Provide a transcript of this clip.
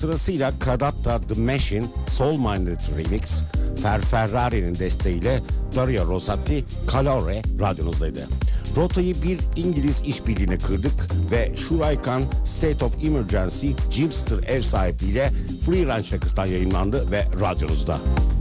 Sırasıyla Cadatta The Machine, Soul Minded Remix, Ferrari'nin desteğiyle Dario Rosati, Calore radyonuzdaydı. Rotayı bir İngiliz işbirliğine kırdık ve Shuraikan State of Emergency Jimster ev sahipliğiyle Free Range şarkısından yayınlandı ve radyonuzda.